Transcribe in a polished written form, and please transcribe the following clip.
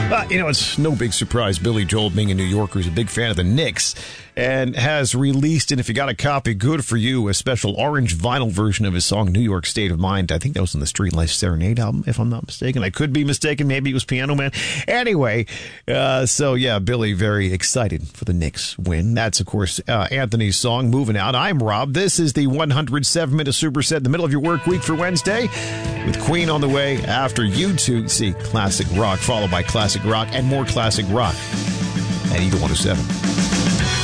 It's no big surprise. Billy Joel, being a New Yorker, is a big fan of the Knicks and has released, and if you got a copy, good for you, a special orange vinyl version of his song New York State of Mind. I think that was on the Street Life Serenade album, if I'm not mistaken. I could be mistaken. Maybe it was Piano Man. Anyway, Billy very excited for the Knicks win. That's, of course, Anthony's song, Moving Out. I'm Rob. This is the 107-minute superset in the middle of your work week for Wednesday, with Queen on the way after you two see classic rock, followed by classic rock and more classic rock at Eagle 107.